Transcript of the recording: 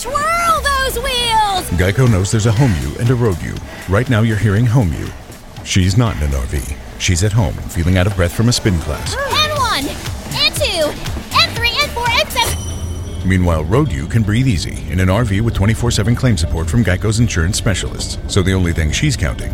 Twirl those wheels! Geico knows there's a home you and a road you. Right now you're hearing home you. She's not in an RV. She's at home, feeling out of breath from a spin class. N1, N2, N3, N4, N7. Meanwhile, road you can breathe easy in an RV with 24/7 claim support from Geico's insurance specialists. So the only thing she's counting